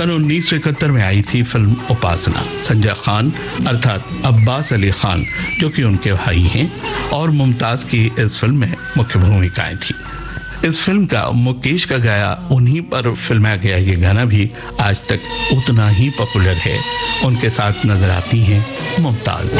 सन 1971 में आई थी फिल्म उपासना। संजय खान अर्थात अब्बास अली खान, जो कि उनके भाई हैं, और मुमताज की इस फिल्म में मुख्य भूमिकाएं थी। इस फिल्म का मुकेश का गाया उन्हीं पर फिल्माया गया ये गाना भी आज तक उतना ही पॉपुलर है। उनके साथ नजर आती हैं मुमताज।